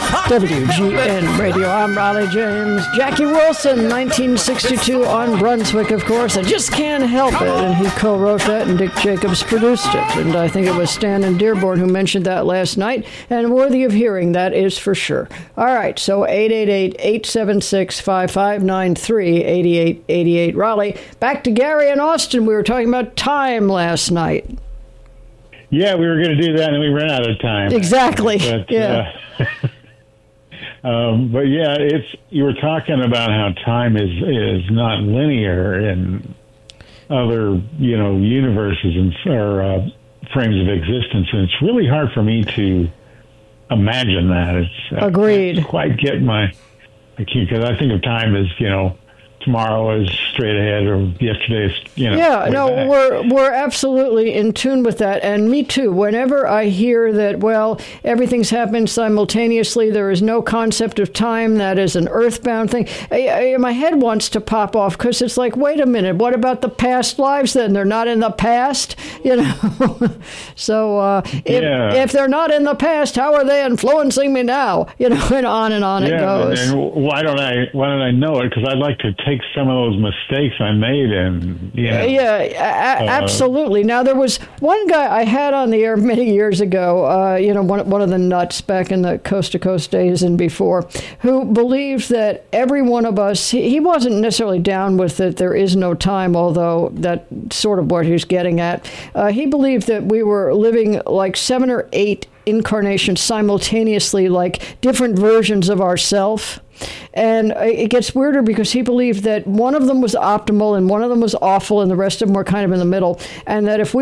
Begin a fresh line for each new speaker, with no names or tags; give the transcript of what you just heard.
WGN Radio. I'm Riley James. Jackie Wilson, 1962 on Brunswick, of course. I just can't help it. And he co-wrote that, and Dick Jacobs produced it. And I think it was Stan and Dearborn who mentioned that last night. And worthy of hearing, that is for sure. All right, so 888-876-5593, 8888 Raleigh. Back to Gary in Austin. We were talking about time last night.
Yeah, we were going to do that, and we ran out of time.
Exactly.
But,
yeah.
But yeah, you were talking about how time is not linear in other universes or frames of existence, and it's really hard for me to imagine that. It's
agreed.
I can't quite get my because I think of time as tomorrow is straight ahead, or yesterday is
Yeah, no,
back.
we're absolutely in tune with that, and me too. Whenever I hear that, well, everything's happened simultaneously, there is no concept of time, that is an earthbound thing, my head wants to pop off, because it's like, wait a minute, what about the past lives then? They're not in the past, So if they're not in the past, how are they influencing me now? And on it goes.
And why don't I know it? Because I'd like to take some of those mistakes I made, and
absolutely. Now, there was one guy I had on the air many years ago, one of the nuts back in the Coast to Coast days and before, who believed that every one of us, he wasn't necessarily down with that there is no time, although that's sort of what he was getting at. He believed that we were living like 7 or 8 incarnations simultaneously, like different versions of ourself. And it gets weirder because he believed that one of them was optimal and one of them was awful and the rest of them were kind of in the middle. And that if we